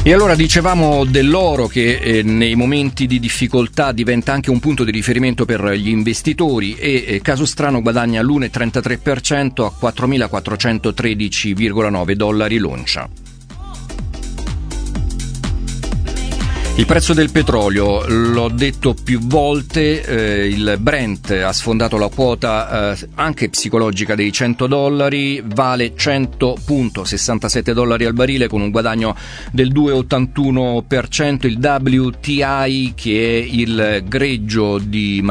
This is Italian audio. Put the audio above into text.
E allora dicevamo dell'oro che nei momenti di difficoltà diventa anche un punto di riferimento per gli investitori e caso strano guadagna l'1,33% a 4.413,9 dollari l'oncia. Il prezzo del petrolio, l'ho detto più volte, il Brent ha sfondato la quota anche psicologica dei $100, vale 100,67 dollari al barile con un guadagno del 2,81%. Il WTI, che è il greggio di